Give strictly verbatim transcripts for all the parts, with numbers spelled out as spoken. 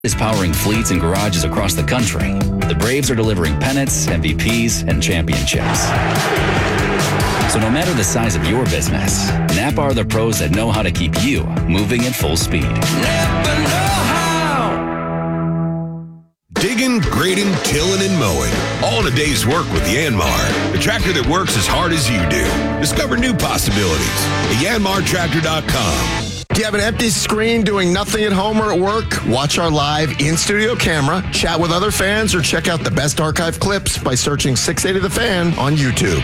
is powering fleets and garages across the country. The Braves are delivering pennants, M V Ps, and championships. So no matter the size of your business, Napa are the pros that know how to keep you moving at full speed. Napa know how. Digging, grading, tilling, and mowing. All in a day's work with Yanmar, the tractor that works as hard as you do. Discover new possibilities at yanmar tractor dot com. Do you have an empty screen doing nothing at home or at work? Watch our live in-studio camera, chat with other fans, or check out the best archive clips by searching six eighty The Fan on YouTube.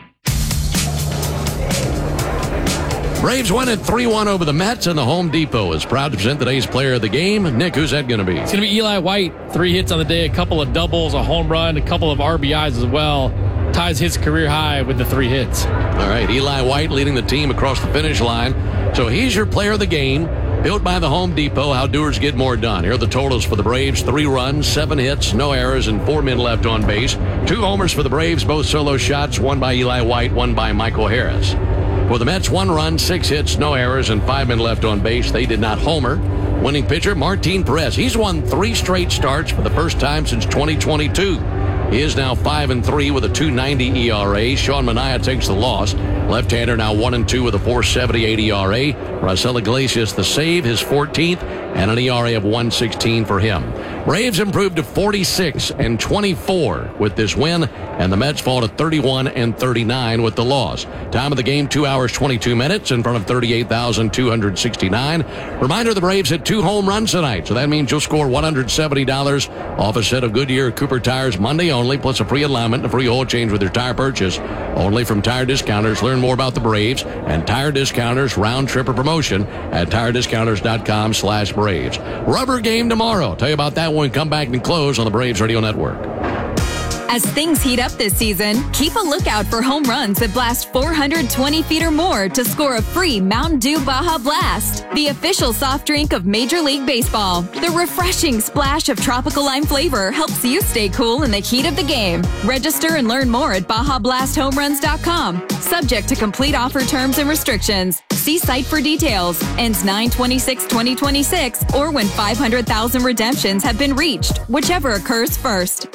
Braves win at three one over the Mets, and the Home Depot is proud to present today's player of the game. Nick, who's that going to be? It's going to be Eli White. Three hits on the day, a couple of doubles, a home run, a couple of R B Is as well. Ties his career high with the three hits. All right, Eli White leading the team across the finish line. So he's your player of the game, built by the Home Depot. How doers get more done. Here are the totals for the Braves. Three runs, seven hits, no errors, and four men left on base. Two homers for the Braves, both solo shots, one by Eli White, one by Michael Harris. For the Mets, one run, six hits, no errors, and five men left on base. They did not homer. Winning pitcher, Martin Perez. He's won three straight starts for the first time since twenty twenty-two. He is now five and three with a two ninety E R A. Sean Manaea takes the loss. Left-hander now one and two with a four seventy-eight E R A. Raisel Iglesias the save, his fourteenth, and an E R A of one sixteen for him. Braves improved to forty-six and twenty-four with this win, and the Mets fall to thirty-one and thirty-nine with the loss. Time of the game, two hours, twenty-two minutes in front of thirty-eight thousand two hundred sixty-nine. Reminder, the Braves hit two home runs tonight, so that means you'll score one hundred seventy dollars off a set of Goodyear Cooper tires Monday only, plus a free alignment and a free oil change with your tire purchase. Only from Tire Discounters. Learn more about the Braves and Tire Discounters round tripper promotion at tire discounters dot com slash Braves. Rubber game tomorrow. Tell you about that when we come back and close on the Braves Radio Network. As things heat up this season, keep a lookout for home runs that blast four hundred twenty feet or more to score a free Mountain Dew Baja Blast, the official soft drink of Major League Baseball. The refreshing splash of tropical lime flavor helps you stay cool in the heat of the game. Register and learn more at baja blast home runs dot com. Subject to complete offer terms and restrictions. See site for details. Ends nine twenty-six twenty twenty-six or when five hundred thousand redemptions have been reached, whichever occurs first.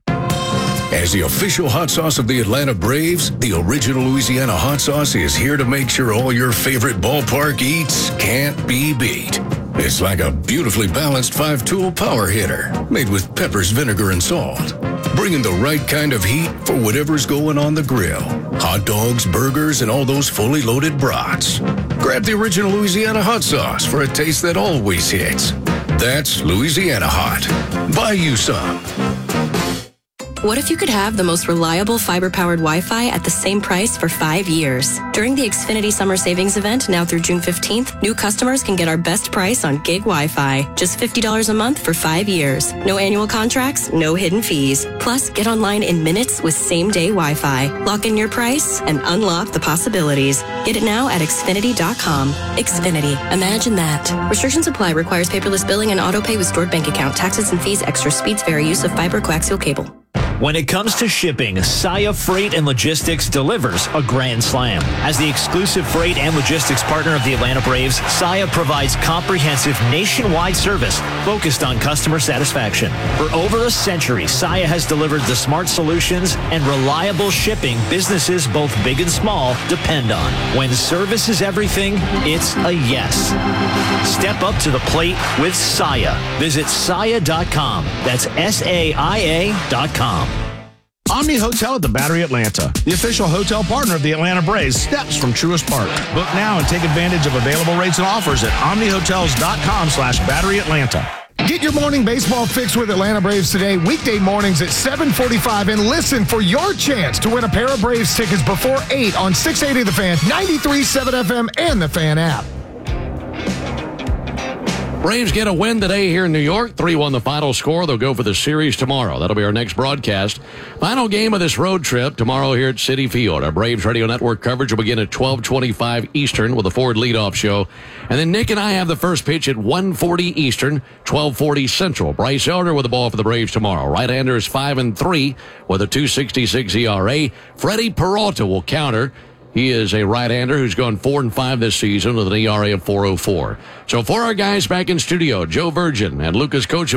As the official hot sauce of the Atlanta Braves, the original Louisiana hot sauce is here to make sure all your favorite ballpark eats can't be beat. It's like a beautifully balanced five-tool power hitter made with peppers, vinegar, and salt, bringing the right kind of heat for whatever's going on the grill. Hot dogs, burgers, and all those fully loaded brats. Grab the original Louisiana hot sauce for a taste that always hits. That's Louisiana Hot. Buy you some. What if you could have the most reliable fiber-powered Wi-Fi at the same price for five years? During the Xfinity Summer Savings Event, now through June fifteenth, new customers can get our best price on gig Wi-Fi. Just fifty dollars a month for five years. No annual contracts, no hidden fees. Plus, get online in minutes with same-day Wi-Fi. Lock in your price and unlock the possibilities. Get it now at Xfinity dot com. Xfinity. Imagine that. Restrictions apply. Requires paperless billing and auto pay with stored bank account. Taxes and fees. Extra speeds vary. Use of fiber coaxial cable. When it comes to shipping, Saia Freight and Logistics delivers a grand slam. As the exclusive freight and logistics partner of the Atlanta Braves, Saia provides comprehensive nationwide service focused on customer satisfaction. For over a century, Saia has delivered the smart solutions and reliable shipping businesses both big and small depend on. When service is everything, it's a yes. Step up to the plate with Saia. Visit Saia dot com. That's S A I A dot com. Omni Hotel at the Battery Atlanta, the official hotel partner of the Atlanta Braves, steps from Truist Park. Book now and take advantage of available rates and offers at omni hotels dot com slash battery atlanta. Get your morning baseball fix with Atlanta Braves today, weekday mornings at seven forty-five, and listen for your chance to win a pair of Braves tickets before eight on six eighty The Fan, ninety-three point seven F M, and the Fan app. Braves get a win today here in New York. three one the final score. They'll go for the series tomorrow. That'll be our next broadcast. Final game of this road trip tomorrow here at Citi Field. Our Braves Radio Network coverage will begin at twelve twenty-five Eastern with a Ford leadoff show. And then Nick and I have the first pitch at one forty Eastern, twelve forty Central. Bryce Elder with the ball for the Braves tomorrow. Right-hander is five and three with a two sixty-six E R A. Freddie Peralta will counter. He is a right-hander who's gone four and five this season with an E R A of four oh four. So for our guys back in studio, Joe Virgin and Lucas Coach